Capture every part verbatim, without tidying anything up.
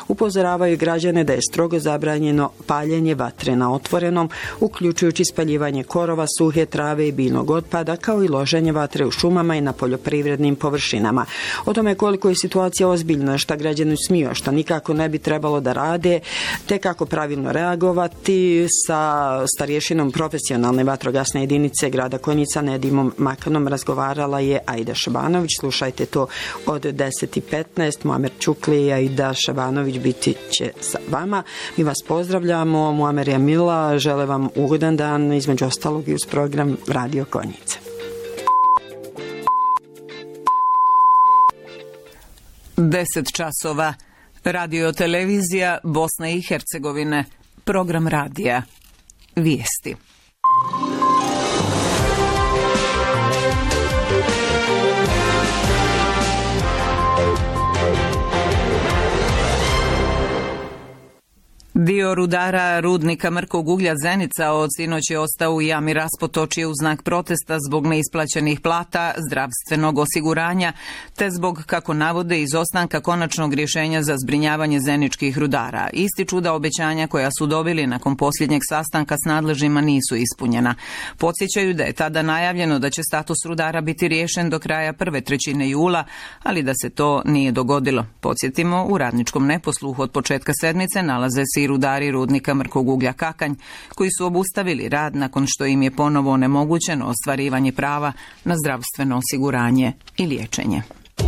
upozoravaju građane da je strogo zabranjeno paljenje vatre na otvorenom, uključujući spaljivanje korova, suhe trave i biljnog otpada, kao i loženje vatre u šumama i na poljoprivrednim površinama. O tome koliko je situacija ozbiljna, šta građani smiju, šta nikako ne bi trebalo da rade, te kako pravilno reagovati, sa starješinom profesionalne vatrogasne jedinice grada Konjica Nedimom Makanom razgovarala je Aida Šabanović. Slušajte to od deset i petnaest. Muamer Čukli i Aida Šabanović biti će sa vama. Mi vas pozdravljamo. Muamer i Amila žele vam ugodan dan, između ostalog i uz program Radio Konjica. deset časova. Radio televizija Bosne i Hercegovine. Program radija. Vijesti. Dio rudara rudnika mrkog uglja Zenica od sinoć je ostao u jami Raspotočje u znak protesta zbog neisplaćenih plata, zdravstvenog osiguranja, te zbog, kako navode, izostanka konačnog rješenja za zbrinjavanje zeničkih rudara. Ističu da obećanja koja su dobili nakon posljednjeg sastanka s nadležnjima nisu ispunjena. Podsjećaju da je tada najavljeno da će status rudara biti riješen do kraja prve trećine jula, ali da se to nije dogodilo. Podsjetimo, u radničkom neposluhu od početka sedmice nalaze se rudari rudnika mrkog uglja Kakanj, koji su obustavili rad nakon što im je ponovo onemogućeno ostvarivanje prava na zdravstveno osiguranje i liječenje.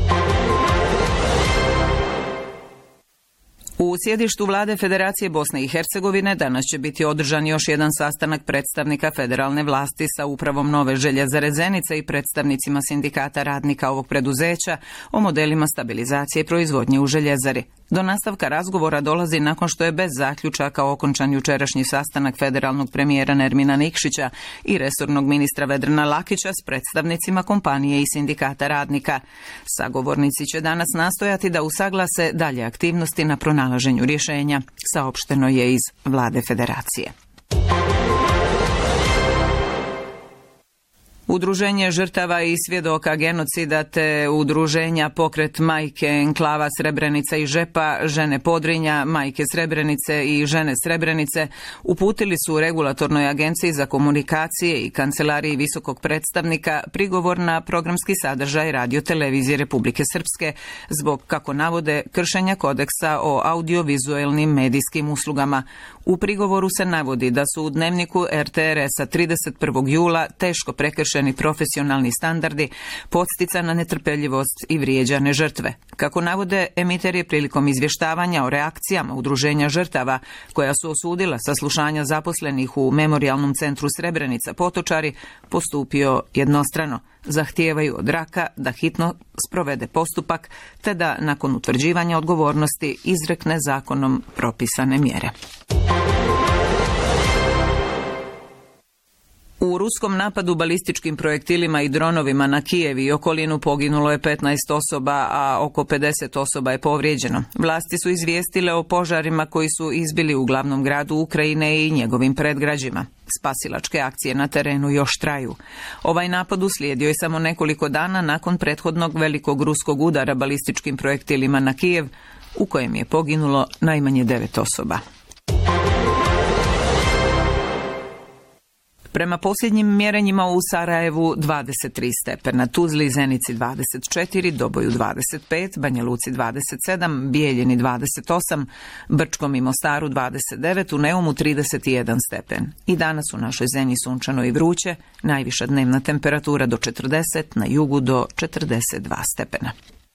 U sjedištu vlade Federacije Bosne i Hercegovine danas će biti održan još jedan sastanak predstavnika federalne vlasti sa upravom Nove željezare Zenica i predstavnicima sindikata radnika ovog preduzeća o modelima stabilizacije proizvodnje u željezari. Do nastavka razgovora dolazi nakon što je bez zaključaka okončan jučerašnji sastanak federalnog premijera Nermina Nikšića i resornog ministra Vedrana Lakića s predstavnicima kompanije i sindikata radnika. Sagovornici će danas nastojati da usaglase dalje aktivnosti na pronalaženju rješenja, saopšteno je iz vlade Federacije. Udruženje žrtava i svjedoka genocida te udruženja Pokret majke enklava Srebrenica i Žepa, Žene Podrinja, Majke Srebrenice i Žene Srebrenice uputili su Regulatornoj agenciji za komunikacije i Kancelariji visokog predstavnika prigovor na programski sadržaj Radio televizije Republike Srpske zbog, kako navode, kršenja kodeksa o audiovizualnim medijskim uslugama. U prigovoru se navodi da su u dnevniku er te er es-a trideset prvog jula teško prekršeni profesionalni standardi, podsticana netrpeljivost i vrijeđane žrtve. Kako navode, emiter je prilikom izvještavanja o reakcijama udruženja žrtava, koja su osudila saslušanja zaposlenih u Memorijalnom centru Srebrenica Potočari, postupio jednostrano. Zahtijevaju od Raka da hitno sprovede postupak, te da nakon utvrđivanja odgovornosti izrekne zakonom propisane mjere. U ruskom napadu balističkim projektilima i dronovima na Kijev i okolinu poginulo je petnaest osoba, a oko pedeset osoba je povrijeđeno. Vlasti su izvijestile o požarima koji su izbili u glavnom gradu Ukrajine i njegovim predgrađima. Spasilačke akcije na terenu još traju. Ovaj napad uslijedio je samo nekoliko dana nakon prethodnog velikog ruskog udara balističkim projektilima na Kijev, u kojem je poginulo najmanje devet osoba. Prema posljednjim mjerenjima u Sarajevu dvadeset tri stepena, Tuzli i Zenici dvadeset četiri, Doboju dvadeset pet, Banja Luci dvadeset sedam, Bijeljini dvadeset osam, Brčkom i Mostaru dvadeset devet, u Neumu trideset jedan stepen. I danas u našoj zemlji sunčano i vruće, najviša dnevna temperatura do četrdeset, na jugu do četrdeset dva stepena.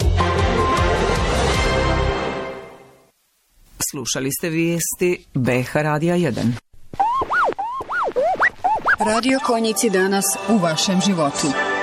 Slušali ste vijesti be ha Radija jedan. Radio Konjici danas u vašem životu.